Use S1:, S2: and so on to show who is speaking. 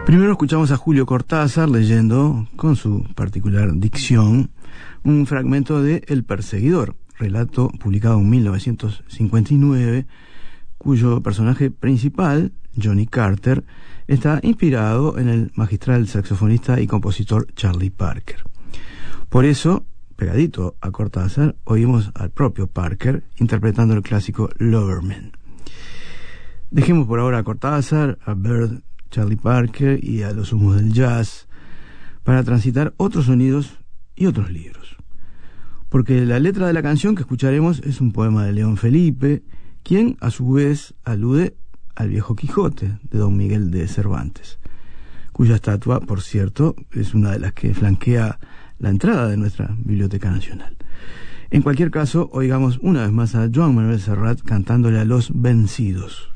S1: Primero escuchamos a Julio Cortázar leyendo, con su particular dicción, un fragmento de El Perseguidor, relato publicado en 1959, cuyo personaje principal, Johnny Carter, está inspirado en el magistral saxofonista y compositor Charlie Parker. Por eso, pegadito a Cortázar, oímos al propio Parker interpretando el clásico Loverman. Dejemos por ahora a Cortázar, a Bird, Charlie Parker y a los humos del jazz para transitar otros sonidos y otros libros. Porque la letra de la canción que escucharemos es un poema de León Felipe, quien a su vez alude al viejo Quijote de Don Miguel de Cervantes, cuya estatua, por cierto, es una de las que flanquea la entrada de nuestra Biblioteca Nacional. En cualquier caso, oigamos una vez más a Joan Manuel Serrat cantándole a Los Vencidos.